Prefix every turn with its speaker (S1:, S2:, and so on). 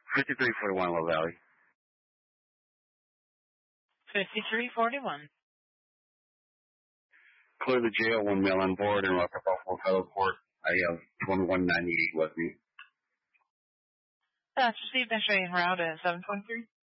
S1: 5341 Low Valley.
S2: 5341.
S1: Clear the jail, 1 male on board, and Rock Buffalo Federal Court. I have 21198 with me.
S2: That's received and showing route at 723.